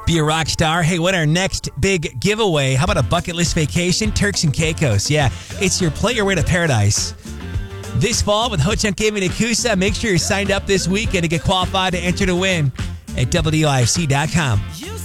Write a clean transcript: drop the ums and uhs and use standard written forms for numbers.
Be a rock star. Hey, what our next big giveaway? How about a bucket list vacation? Turks and Caicos. Yeah, it's your play your way to paradise. This fall with Ho-Chunk Gaming at Coosa. Make sure you're signed up this weekend to get qualified to enter to win at WIFC.com.